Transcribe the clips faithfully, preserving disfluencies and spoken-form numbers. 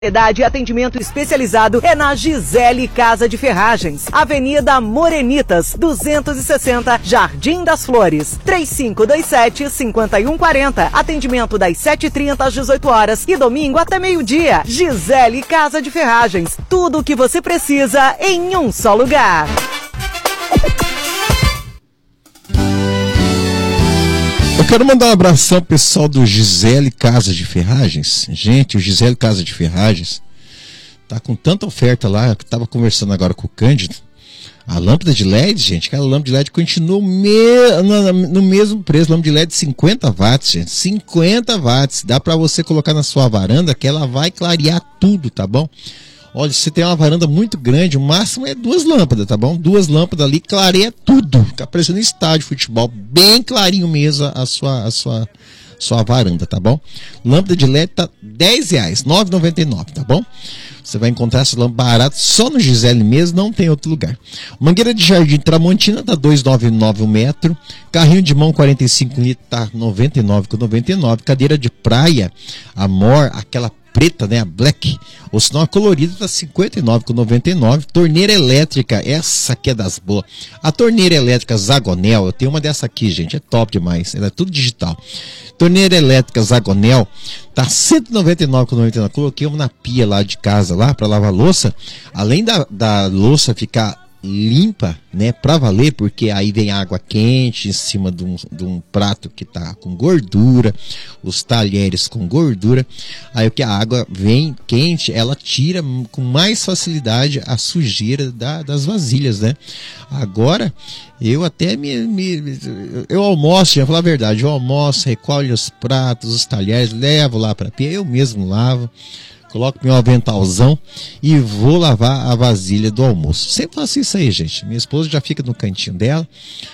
Qualidade e atendimento especializado é na Gisele Casa de Ferragens, Avenida Morenitas, duzentos e sessenta, Jardim das Flores, três cinco dois sete, cinco um quatro zero. Atendimento das sete e trinta às dezoito horas e domingo até meio-dia. Gisele Casa de Ferragens, tudo o que você precisa em um só lugar. Eu quero mandar um abração pro pessoal do Gisele Casa de Ferragens. Gente, o Gisele Casa de Ferragens tá com tanta oferta lá, que tava conversando agora com o Cândido. A lâmpada de L E D, gente, aquela lâmpada de L E D continua me... no, no mesmo preço, lâmpada de L E D cinquenta watts, gente, cinquenta watts. Dá pra você colocar na sua varanda que ela vai clarear tudo, tá bom? Olha, se você tem uma varanda muito grande, o máximo é duas lâmpadas, tá bom? Duas lâmpadas ali, clareia tudo. Fica parecendo um estádio de futebol, bem clarinho mesmo a sua, a sua, sua varanda, tá bom? Lâmpada de L E D tá dez reais, nove reais e noventa e nove centavos, tá bom? Você vai encontrar essa lâmpada barata só no Gisele mesmo, não tem outro lugar. Mangueira de jardim Tramontina tá dois reais e noventa e nove centavos o metro. Carrinho de mão quarenta e cinco litros tá noventa e nove reais e noventa e nove centavos. Cadeira de praia, Amor, aquela preta, né, a black, ou senão a colorida tá cinquenta e nove reais e noventa e nove centavos. Torneira elétrica, essa aqui é das boas. A torneira elétrica Zagonel, eu tenho uma dessa aqui, gente, é top demais, ela é tudo digital. Torneira elétrica Zagonel tá cento e noventa e nove reais e noventa e nove centavos. Coloquei uma na pia lá de casa lá para lavar louça. Além da, da louça ficar limpa, né, pra valer, porque aí vem água quente em cima de um, de um prato que tá com gordura, os talheres com gordura, aí o que a água vem quente, ela tira com mais facilidade a sujeira da, das vasilhas, né? Agora, eu até me, me eu almoço, já falar a verdade, eu almoço, recolho os pratos, os talheres, levo lá pra pia, eu mesmo lavo, coloco meu aventalzão e vou lavar a vasilha do almoço. Sempre faço isso aí, gente. Minha esposa já fica no cantinho dela,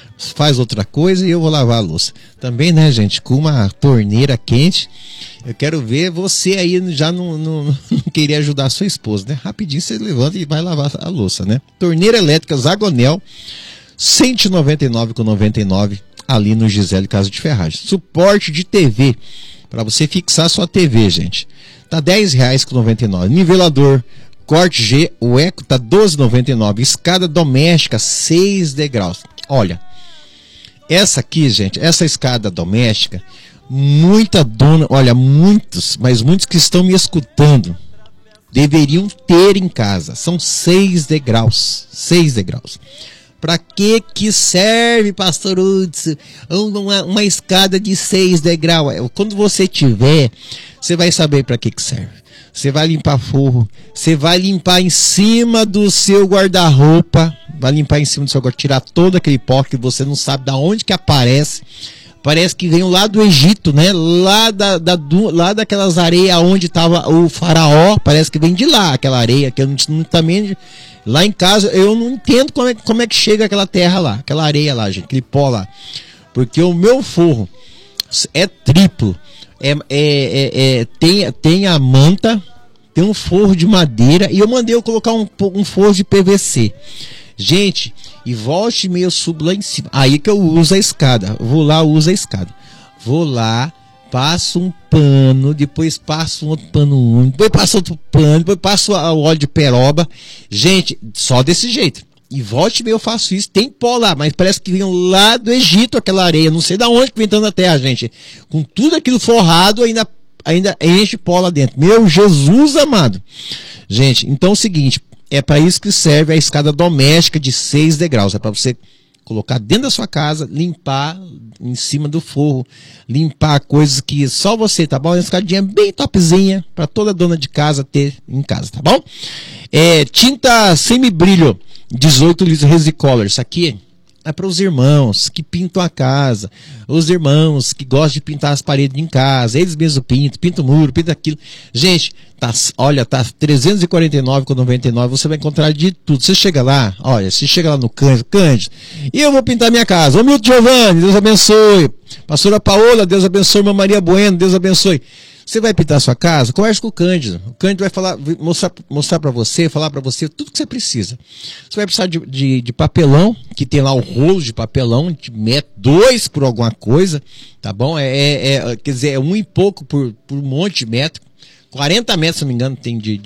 faz outra coisa e eu vou lavar a louça. Também, né, gente, com uma torneira quente, eu quero ver você aí já não, não, não querer ajudar a sua esposa, né? Rapidinho você levanta e vai lavar a louça, né? Torneira elétrica Zagonel, cento e noventa e nove reais e noventa e nove centavos ali no Gisele Casa de Ferragens. Suporte de T V, para você fixar sua T V, gente. Tá dez reais e noventa e nove centavos. Nivelador corte G, o Eco tá doze reais e noventa e nove centavos. Escada doméstica, seis degraus. Olha, essa aqui, gente, essa escada doméstica, muita dona, olha, muitos, mas muitos que estão me escutando deveriam ter em casa. São seis degraus, seis degraus. Para que que serve, pastor Hudson, uma, uma escada de seis degraus? Quando você tiver, você vai saber para que que serve. Você vai limpar forro, você vai limpar em cima do seu guarda-roupa, vai limpar em cima do seu guarda-roupa, tirar todo aquele pó que você não sabe de onde que aparece. Parece que veio lá do Egito, né? Lá, da, da, do, lá daquelas areias onde estava o faraó. Parece que vem de lá, aquela areia. Que eu não, também, lá em casa, eu não entendo como é, como é que chega aquela terra lá. Aquela areia lá, gente. Aquele pó lá. Porque o meu forro é triplo. É, é, é, é, tem, tem a manta, tem um forro de madeira. E eu mandei eu colocar um, um forro de P V C. Gente, e volte e meio eu subo lá em cima. Aí que eu uso a escada. Vou lá, uso a escada. Vou lá, passo um pano, depois passo um outro pano úmido, depois passo outro pano, depois passo o óleo de peroba. Gente, só desse jeito. E volte e meio eu faço isso. Tem pó lá, mas parece que vem lá do Egito aquela areia. Não sei de onde que vem tanto na terra, gente. Com tudo aquilo forrado, ainda, ainda enche pó lá dentro. Meu Jesus amado. Gente, então é o seguinte. É para isso que serve a escada doméstica de seis degraus. É para você colocar dentro da sua casa, limpar em cima do forro, limpar coisas que só você, tá bom? Uma escadinha bem topzinha para toda dona de casa ter em casa, tá bom? É, tinta semibrilho, dezoito litros Resicolor. Isso aqui é para os irmãos que pintam a casa, os irmãos que gostam de pintar as paredes em casa, eles mesmos pintam, pintam o muro, pintam aquilo. Gente, tá, olha, tá trezentos e quarenta e nove reais e noventa e nove centavos, você vai encontrar de tudo. Você chega lá, olha, você chega lá no Cândido, Cândido, e eu vou pintar minha casa. Ô Milton Giovanni, Deus abençoe. Pastora Paola, Deus abençoe. Irmã Maria Bueno, Deus abençoe. Você vai pintar a sua casa, converse com o Cândido. O Cândido vai falar, mostrar, mostrar para você, falar para você tudo que você precisa. Você vai precisar de, de, de papelão, que tem lá o rolo de papelão, de metro, dois por alguma coisa, tá bom? É, é, é, quer dizer, é um e pouco por, por um monte de metro. quarenta metros, se não me engano, tem de,